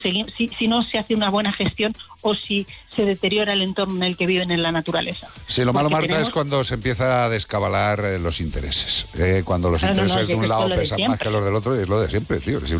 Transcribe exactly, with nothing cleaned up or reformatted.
si, si no se hace una buena gestión o si se deteriora el entorno en el que viven en la naturaleza. Sí, lo malo, Porque Marta, tenemos... es cuando se empieza a descabalar eh, los intereses. Eh, cuando los no, intereses no, no, de un es lado lo de pesan más siempre. que los del otro, es lo de siempre, tío. Si